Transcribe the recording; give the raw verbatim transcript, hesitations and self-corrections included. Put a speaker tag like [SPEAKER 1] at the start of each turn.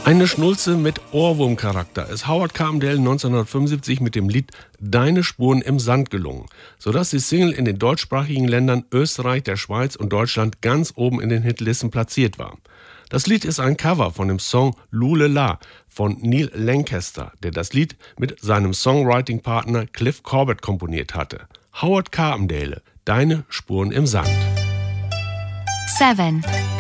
[SPEAKER 1] Eine Schnulze mit Ohrwurmcharakter ist Howard Carpendale neunzehnhundertfünfundsiebzig mit dem Lied »Deine Spuren im Sand« gelungen, sodass die Single in den deutschsprachigen Ländern Österreich, der Schweiz und Deutschland ganz oben in den Hitlisten platziert war. Das Lied ist ein Cover von dem Song »Lou-Le-La« von Neil Lancaster, der das Lied mit seinem Songwriting-Partner Cliff Corbett komponiert hatte. Howard Carpendale, »Deine Spuren im Sand«.
[SPEAKER 2] seven.